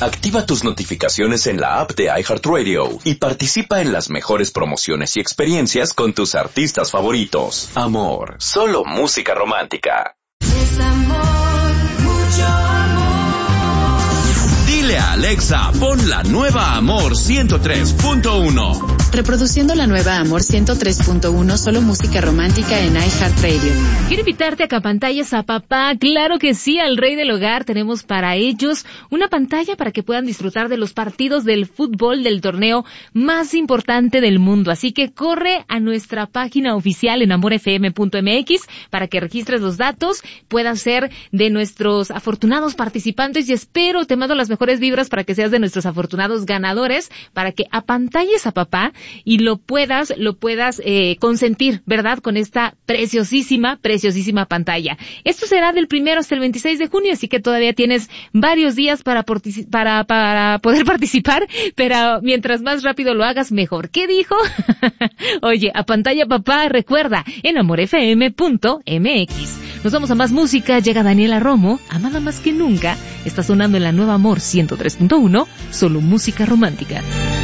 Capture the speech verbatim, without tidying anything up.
Activa tus notificaciones en la app de iHeartRadio y participa en las mejores promociones y experiencias con tus artistas favoritos. Amor, solo música romántica. Es amor, mucho amor. Dile a Alexa, pon la nueva Amor ciento tres punto uno. Reproduciendo la nueva Amor ciento tres punto uno, solo música romántica en iHeartRadio. Quiero invitarte a que apantalles a papá. Claro que sí, al rey del hogar. Tenemos para ellos una pantalla para que puedan disfrutar de los partidos del fútbol del torneo más importante del mundo. Así que corre a nuestra página oficial en amor f m punto m x para que registres los datos, puedas ser de nuestros afortunados participantes y espero, te mando las mejores vibras para que seas de nuestros afortunados ganadores, para que apantalles a papá y lo puedas, lo puedas eh, consentir, ¿verdad? Con esta preciosísima, preciosísima pantalla. Esto será del primero hasta el veintiséis de junio, así que todavía tienes varios días para, para, para poder participar, pero mientras más rápido lo hagas, mejor. ¿Qué dijo? Oye, a pantalla papá, recuerda, en amor f m punto m x. Nos vamos a más música, llega Daniela Romo, amada más que nunca, está sonando en la nueva Amor ciento tres punto uno, solo música romántica.